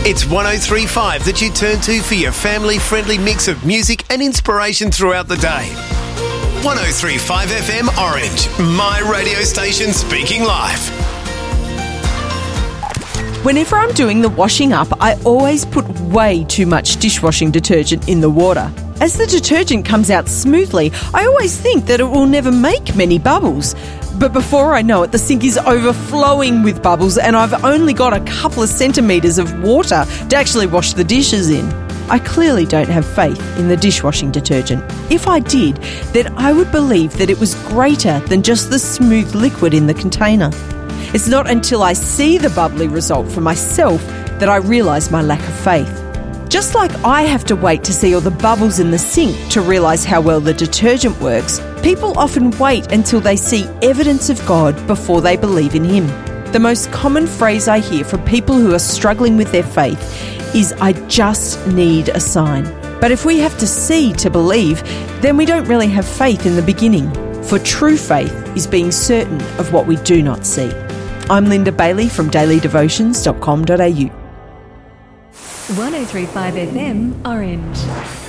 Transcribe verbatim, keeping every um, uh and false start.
It's one oh three point five that you turn to for your family-friendly mix of music and inspiration throughout the day. one oh three point five F M Orange, my radio station speaking live. Whenever I'm doing the washing up, I always put way too much dishwashing detergent in the water. As the detergent comes out smoothly, I always think that it will never make many bubbles. But before I know it, the sink is overflowing with bubbles and I've only got a couple of centimetres of water to actually wash the dishes in. I clearly don't have faith in the dishwashing detergent. If I did, then I would believe that it was greater than just the smooth liquid in the container. It's not until I see the bubbly result for myself that I realise my lack of faith. Just like I have to wait to see all the bubbles in the sink to realise how well the detergent works, people often wait until they see evidence of God before they believe in Him. The most common phrase I hear from people who are struggling with their faith is, "I just need a sign." But if we have to see to believe, then we don't really have faith in the beginning. For true faith is being certain of what we do not see. I'm Linda Bailey from daily devotions dot com dot a u. one oh three point five F M Orange.